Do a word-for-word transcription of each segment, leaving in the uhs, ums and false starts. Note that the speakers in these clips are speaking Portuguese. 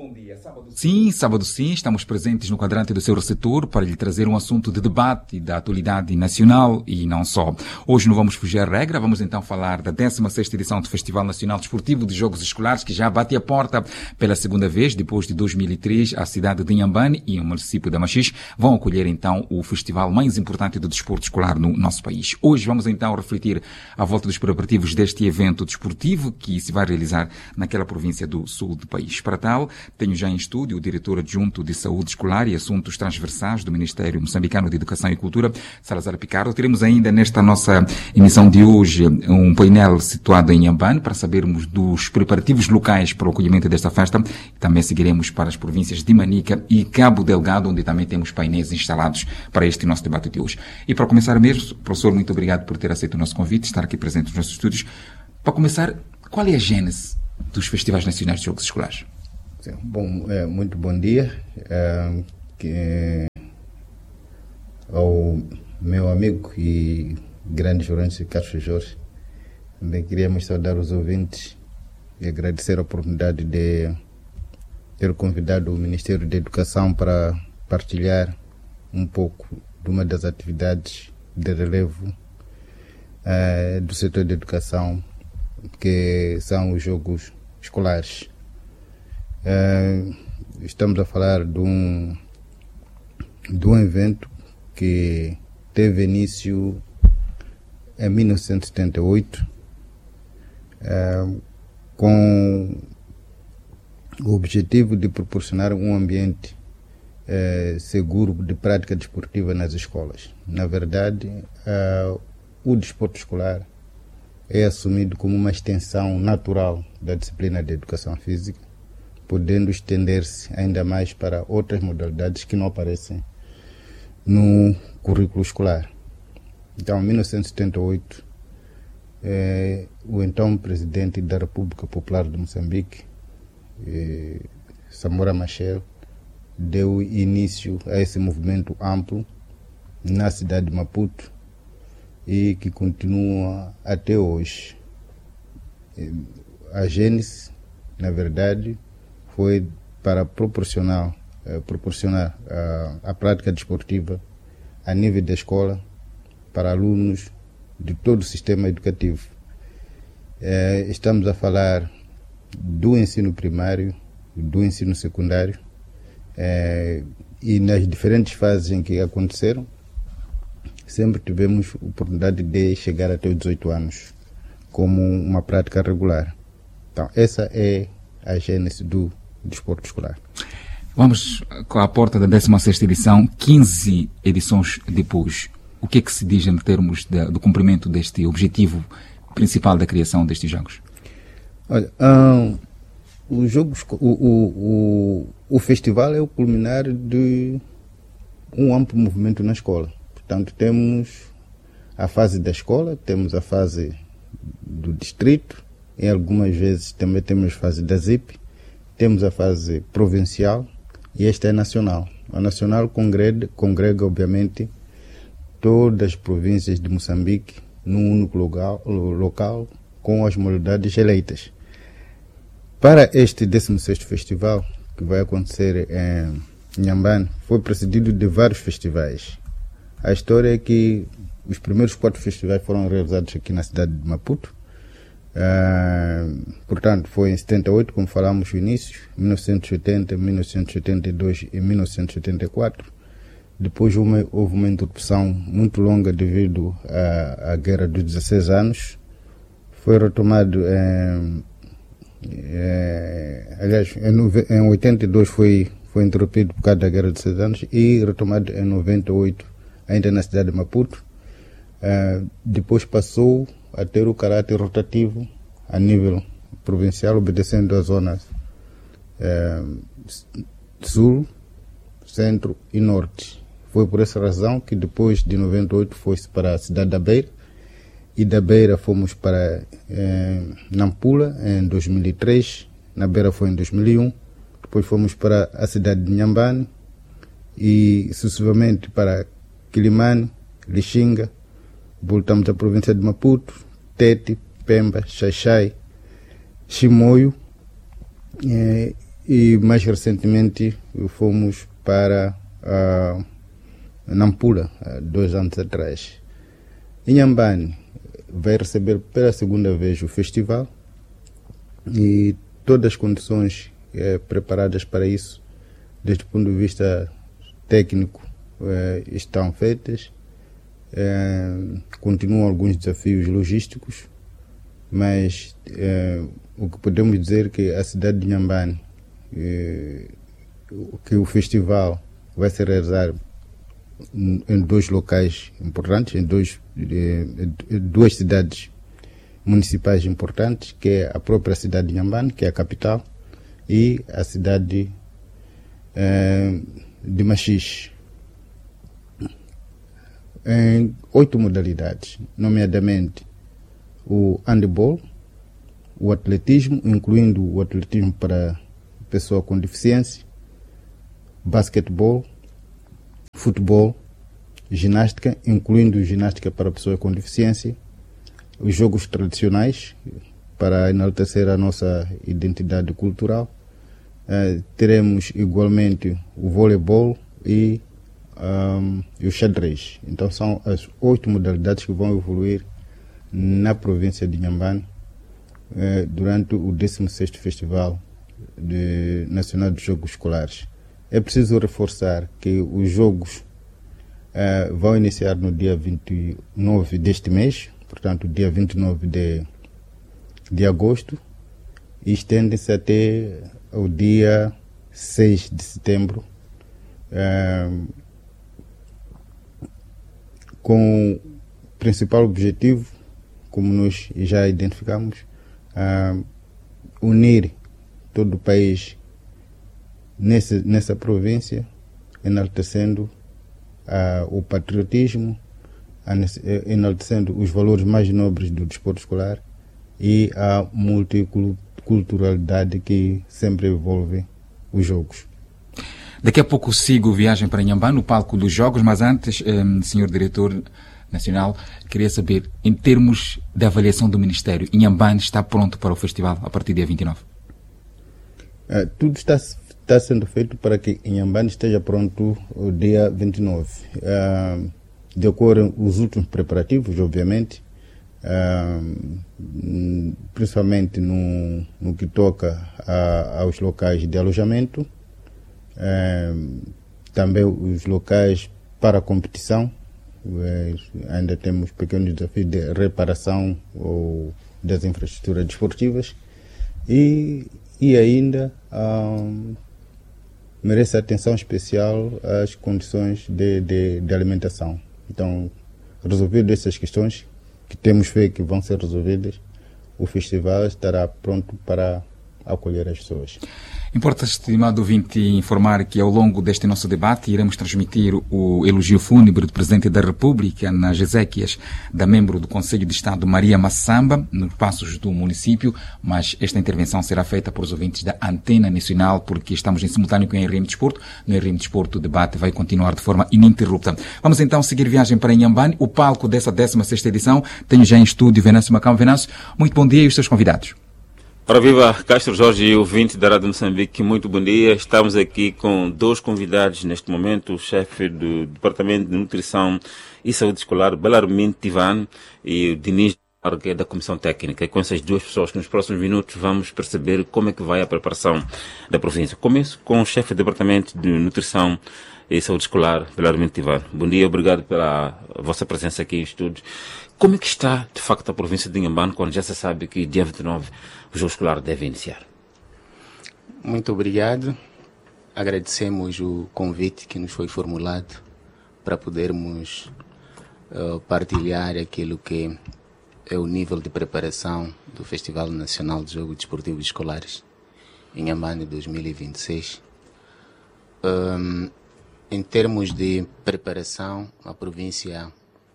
bom dia. Sábado sim, sábado sim, estamos presentes no quadrante do seu receptor para lhe trazer um assunto de debate da atualidade nacional e não só. Hoje não vamos fugir à regra, vamos então falar da décima sexta edição do Festival Nacional Desportivo de Jogos Escolares, que já bate a porta pela segunda vez, depois de dois mil e três, a cidade de Inhambane e o município de Machixe vão acolher então o festival mais importante do desporto escolar no nosso país. Hoje vamos então refletir à volta dos preparativos deste evento desportivo que se vai realizar naquela província do sul do país. Para tal, tenho já em estúdio o diretor adjunto de Saúde Escolar e Assuntos Transversais do Ministério Moçambicano de Educação e Cultura, Salazar Picardo. Teremos ainda nesta nossa emissão de hoje um painel situado em Inhambane para sabermos dos preparativos locais para o acolhimento desta festa. Também seguiremos para as províncias de Manica e Cabo Delgado, onde também temos painéis instalados para este nosso debate de hoje. E para começar mesmo, professor, muito obrigado por ter aceito o nosso convite, estar aqui presente nos nossos estúdios. Para começar, qual é a gênese dos Festivais Nacionais de Jogos Escolares? Bom, é, muito bom dia é, que, ao meu amigo e grande jornalista Castro Jorge. Também queríamos saudar os ouvintes e agradecer a oportunidade de ter convidado o Ministério da Educação para partilhar um pouco de uma das atividades de relevo é, do setor de educação, que são os Jogos Escolares. Uh, estamos a falar de um, de um evento que teve início em mil novecentos e setenta e oito, uh, com o objetivo de proporcionar um ambiente uh, seguro de prática desportiva nas escolas. Na verdade, uh, o desporto escolar é assumido como uma extensão natural da disciplina de educação física, podendo estender-se ainda mais para outras modalidades que não aparecem no currículo escolar. Então, em mil novecentos e setenta e oito, eh, o então presidente da República Popular de Moçambique, eh, Samora Machel, deu início a esse movimento amplo na cidade de Maputo e que continua até hoje. Eh, a gênese, na verdade, foi para proporcionar, eh, proporcionar uh, a prática desportiva a nível da escola para alunos de todo o sistema educativo. Eh, estamos a falar do ensino primário, do ensino secundário, eh, e nas diferentes fases em que aconteceram, sempre tivemos a oportunidade de chegar até os dezoito anos como uma prática regular. Então, essa é a gênese do desporto escolar. Vamos com a porta da décima sexta edição, quinze edições depois. O que é que se diz em termos de, do cumprimento deste objetivo principal da criação destes jogos? Olha, um, os jogos, o, o, o, o festival é o culminar de um amplo movimento na escola. Portanto, temos a fase da escola, temos a fase do distrito, em algumas vezes também temos a fase da Z I P, temos a fase provincial e esta é nacional. A nacional congrega, congrega obviamente, todas as províncias de Moçambique num único local, local com as modalidades eleitas. Para este décimo sexto festival, que vai acontecer em Inhambane, foi precedido de vários festivais. A história é que os primeiros quatro festivais foram realizados aqui na cidade de Maputo. Uh, portanto, foi em setenta e oito, como falamos no início, mil novecentos e oitenta, mil novecentos e oitenta e dois e mil novecentos e oitenta e quatro. Depois uma, houve uma interrupção muito longa devido à, à Guerra dos dezesseis anos. Foi retomado em, em, aliás, em, em oitenta e dois foi, foi interrompido por causa da Guerra dos dezesseis anos e retomado em noventa e oito, ainda na cidade de Maputo. Uh, depois passou a ter o caráter rotativo a nível provincial, obedecendo às zonas eh, sul, centro e norte. Foi por essa razão que depois de noventa e oito foi-se para a cidade da Beira, e da Beira fomos para eh, Nampula em dois mil e três, na Beira foi em dois mil e um, depois fomos para a cidade de Inhambane e sucessivamente para Quilimane, Lixinga, voltamos à província de Maputo, Tete, Pemba, Xaixai, Chimoio, eh, e mais recentemente fomos para uh, Nampula, uh, dois anos atrás. Inhambane vai receber pela segunda vez o festival e todas as condições eh, preparadas para isso, desde o ponto de vista técnico, eh, estão feitas. Eh, continuam alguns desafios logísticos, mas eh, o que podemos dizer é que a cidade de Inhambane, eh, que o festival vai se realizar em dois locais importantes, em dois, eh, duas cidades municipais importantes, que é a própria cidade de Inhambane, que é a capital, e a cidade eh, de Machixe, em oito modalidades, nomeadamente o handball, o atletismo, incluindo o atletismo para pessoa com deficiência, basquetebol, futebol, ginástica, incluindo ginástica para pessoas com deficiência, os jogos tradicionais, para enaltecer a nossa identidade cultural. Uh, teremos igualmente o voleibol e, um, e o xadrez. Então são as oito modalidades que vão evoluir na província de Inhambane uh, durante o décimo sexto Festival de, Nacional de Jogos Escolares. É preciso reforçar que os jogos uh, vão iniciar no dia vinte e nove deste mês, portanto, dia vinte e nove de, de agosto, e estendem-se até o dia seis de setembro, uh, com o principal objetivo, como nós já identificamos, uh, unir todo o país nessa, nessa província, enaltecendo uh, o patriotismo, enaltecendo os valores mais nobres do desporto escolar e a multiculturalidade que sempre envolve os jogos. Daqui a pouco sigo viagem para Inhambane, no palco dos jogos, mas antes, um, senhor Diretor Nacional, queria saber, em termos de avaliação do Ministério, Inhambane está pronto para o festival a partir do dia vinte e nove? Uh, tudo está, está sendo feito para que Inhambane esteja pronto o dia vinte e nove. Uh, Decorrem os últimos preparativos, obviamente, uh, principalmente no, no que toca a, aos locais de alojamento, uh, também os locais para a competição. Uh, ainda temos pequenos desafios de reparação ou das infraestruturas desportivas e, e ainda uh, merece atenção especial às condições de, de, de alimentação. Então, resolvido essas questões, que temos fé que vão ser resolvidas, o festival estará pronto para acolher as pessoas. Importa, estimado ouvinte, informar que ao longo deste nosso debate iremos transmitir o elogio fúnebre do Presidente da República nas exéquias da membro do Conselho de Estado Maria Massamba, nos passos do município, mas esta intervenção será feita por os ouvintes da Antena Nacional, porque estamos em simultâneo com a R M Desporto. No R M Desporto o debate vai continuar de forma ininterrupta. Vamos então seguir viagem para Inhambane, o palco dessa décima sexta edição. Tenho já em estúdio Venâncio Macão. Venâncio, muito bom dia e os seus convidados. Para viva, Castro Jorge e ouvinte da Rádio Moçambique, muito bom dia. Estamos aqui com dois convidados neste momento, o chefe do Departamento de Nutrição e Saúde Escolar, Bellarmine Tivan, e o Diniz Argue, da Comissão Técnica. E com essas duas pessoas, que nos próximos minutos vamos perceber como é que vai a preparação da província. Começo com o chefe do Departamento de Nutrição e Saúde Escolar, Bellarmine Tivan. Bom dia, obrigado pela vossa presença aqui em estúdio. Como é que está, de facto, a província de Inhambane, quando já se sabe que dia vinte e nove o jogo escolar deve iniciar? Muito obrigado. Agradecemos o convite que nos foi formulado para podermos uh, partilhar aquilo que é o nível de preparação do Festival Nacional de Jogos Desportivos Escolares em Inhambane dois mil e vinte e seis. Um, em termos de preparação, a província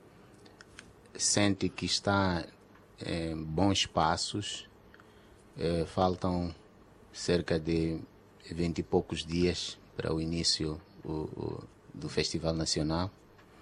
sente que está em bons passos. Eh, faltam cerca de vinte e poucos dias para o início o, o, do Festival Nacional.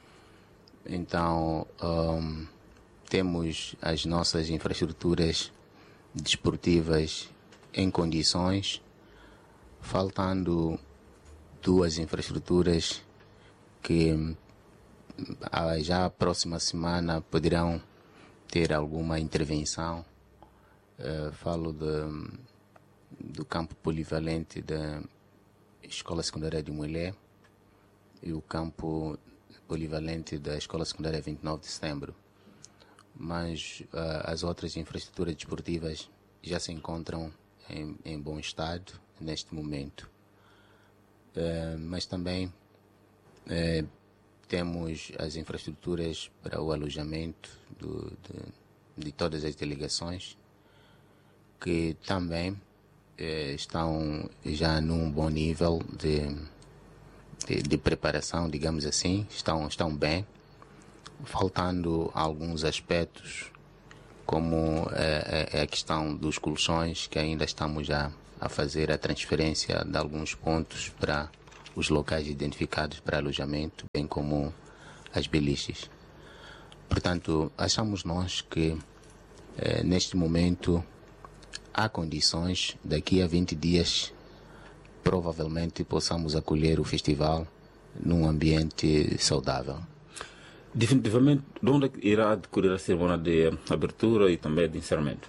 Então, um, temos as nossas infraestruturas desportivas em condições. faltando duas infraestruturas que ah, já a próxima semana poderão ter alguma intervenção. Uh, falo de, do campo polivalente da Escola Secundária de Mulher e o campo polivalente da Escola Secundária vinte e nove de setembro. Mas uh, as outras infraestruturas desportivas já se encontram em, em bom estado neste momento. Uh, mas também uh, temos as infraestruturas para o alojamento do, de, de todas as delegações, que também uh, estão já num bom nível de, de, de preparação, digamos assim, estão, estão bem, faltando alguns aspectos, como é, é a questão dos colchões, que ainda estamos a, a fazer a transferência de alguns pontos para os locais identificados para alojamento, bem como as beliches. Portanto, achamos nós que eh, neste momento há condições, daqui a vinte dias, provavelmente possamos acolher o festival num ambiente saudável. Definitivamente, de onde irá decorrer a cerimônia de abertura e também de encerramento?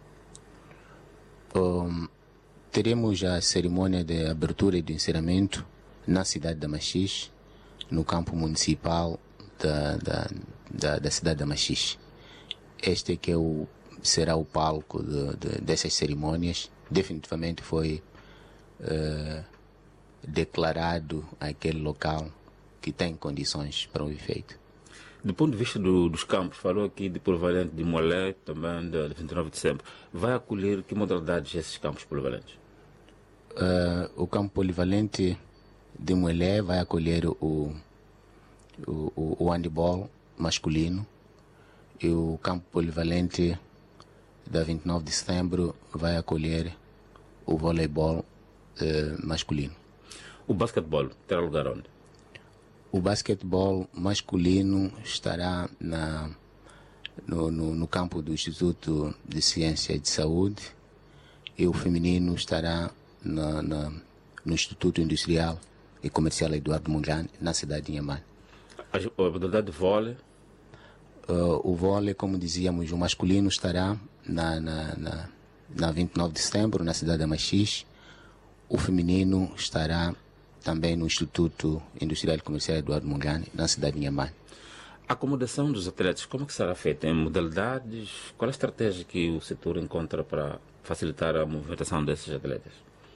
Um, teremos a cerimônia de abertura e de encerramento na cidade de Machixe, no campo municipal da, da, da, da cidade de Machixe. Este é que é o, será o palco de, de, dessas cerimônias. Definitivamente foi uh, declarado aquele local que tem condições para o efeito. Do ponto de vista do, dos campos, falou aqui de polivalente de Molé, também de vinte e nove de setembro. Vai acolher que modalidades esses campos polivalentes? Uh, o campo polivalente de Molé vai acolher o, o, o handball masculino, e o campo polivalente da vinte e nove de setembro vai acolher o voleibol uh, masculino. O basquetebol terá lugar onde? O basquetebol masculino estará na, no, no, no campo do Instituto de Ciência e de Saúde, e o feminino estará na, na, no Instituto Industrial e Comercial Eduardo Mondlane, na cidade de Inhambane. A modalidade de vôlei? Uh, o vôlei, como dizíamos, o masculino estará na, na, na, na vinte e nove de setembro, na cidade de Machixe. O feminino estará também no Instituto Industrial e Comercial Eduardo Mondlane, na cidade de Inhambane. A acomodação dos atletas, como é que será feita? Em modalidades? Qual é a estratégia que o setor encontra para facilitar a movimentação desses atletas?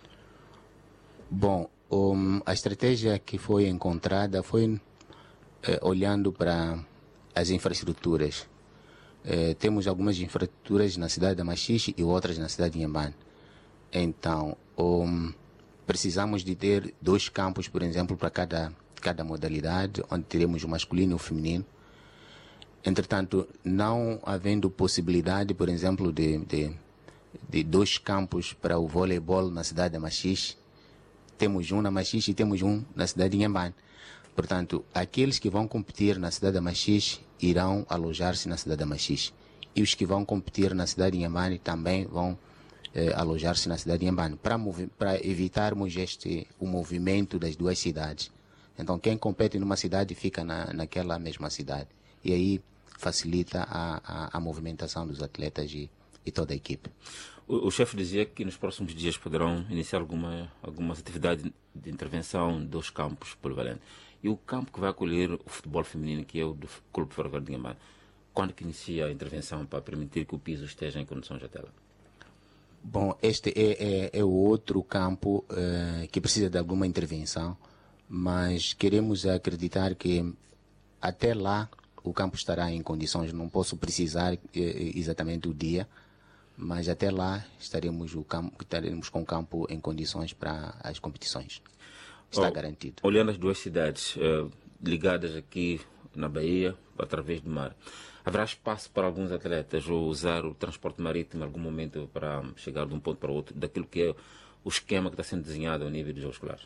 Bom, um, a estratégia que foi encontrada foi eh, olhando para as infraestruturas. Eh, temos algumas infraestruturas na cidade de Machixe e outras na cidade de Inhambane. Então, um, precisamos de ter dois campos, por exemplo, para cada, cada modalidade, onde teremos o masculino e o feminino. Entretanto, não havendo possibilidade, por exemplo, de, de, de dois campos para o voleibol na cidade de Machixe, temos um na Machixe e temos um na cidade de Inhambane. Portanto, aqueles que vão competir na cidade de Machixe irão alojar-se na cidade de Machixe. E os que vão competir na cidade de Inhambane também vão Eh, alojar-se na cidade de Inhambane, para para evitarmos este o movimento das duas cidades. Então, quem compete numa cidade fica na, naquela mesma cidade, e aí facilita a, a, a movimentação dos atletas e, e toda a equipe. O, o chefe dizia que nos próximos dias poderão iniciar alguma, algumas atividades de intervenção dos campos polivalentes. E o campo que vai acolher o futebol feminino, que é o do Clube Ferroviário de Inhambane, quando que inicia a intervenção para permitir que o piso esteja em condições de tela? Bom, este é, é, é o outro campo uh, que precisa de alguma intervenção, mas queremos acreditar que até lá o campo estará em condições. Não posso precisar uh, exatamente o dia, mas até lá estaremos, o campo, estaremos com o campo em condições para as competições. Está oh, garantido. Olhando as duas cidades uh, ligadas aqui na Bahia, através do mar, haverá espaço para alguns atletas ou usar o transporte marítimo em algum momento para chegar de um ponto para o outro, daquilo que é o esquema que está sendo desenhado ao nível dos jogos escolares?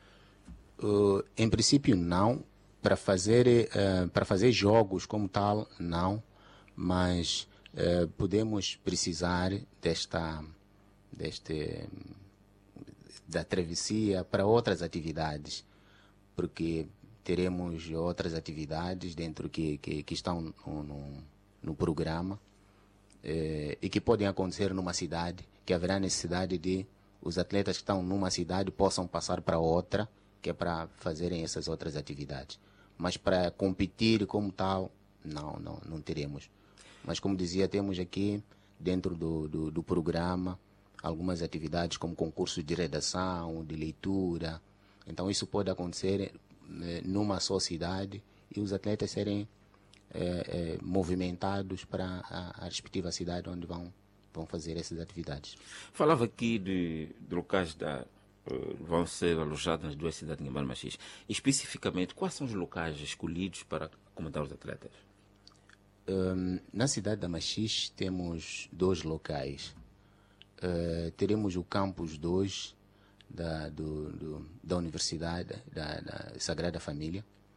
Uh, em princípio, não. Para fazer, uh, para fazer jogos como tal, não. Mas uh, podemos precisar desta, deste, da travessia para outras atividades, porque teremos outras atividades dentro que, que, que estão no, no, no programa eh, e que podem acontecer numa cidade, que haverá necessidade de os atletas que estão numa cidade possam passar para outra, que é para fazerem essas outras atividades. Mas para competir como tal, não, não, não teremos. Mas como dizia, temos aqui dentro do, do, do programa algumas atividades como concursos de redação, de leitura. Então isso pode acontecer eh, numa só cidade e os atletas serem eh, eh, movimentados para a, a respectiva cidade onde vão, vão fazer essas atividades. Falava aqui de, de locais da, uh, vão ser alojados nas duas cidades de Inhambane e Machixe. Especificamente, quais são os locais escolhidos para acomodar os atletas? Um, na cidade da Machixe temos dois locais. Uh, teremos o campus dois da, do, do, da Universidade da, da Sagrada Família,